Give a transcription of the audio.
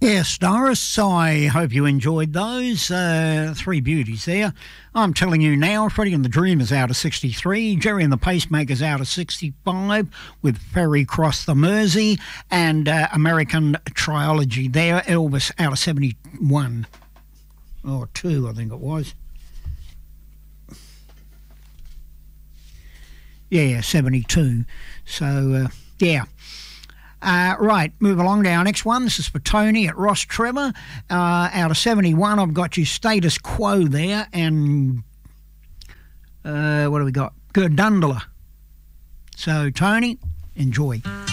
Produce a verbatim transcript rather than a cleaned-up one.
Yes, Doris, I hope you enjoyed those. Uh, three beauties there. I'm telling you now, Freddie and the Dreamers out of sixty-three, Jerry and the Pacemakers out of sixty-five, with Ferry Cross the Mersey, and uh, American Trilogy there, Elvis out of seventy-one. Or two, I think it was. Yeah, seventy-two. So, uh, yeah. Uh, right, move along to our next one. This is for Tony at Ross Trevor. Uh, out of seventy-one, I've got you Status Quo there. And uh, what do we got? Gerdundula. So, Tony, enjoy.